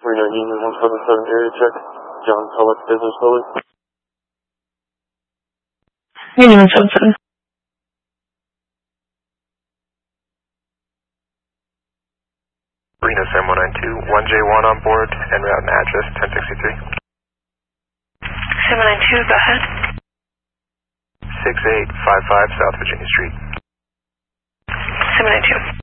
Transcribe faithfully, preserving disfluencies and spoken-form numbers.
three nine Union one seven seven area check. John Tulloch Business Building. Union one seven seven. Reno Sam one nine two, one J one on board, en route and address ten sixty-three. Sam one nine two, go ahead. six eight five five South Virginia Street. Sam one nine two.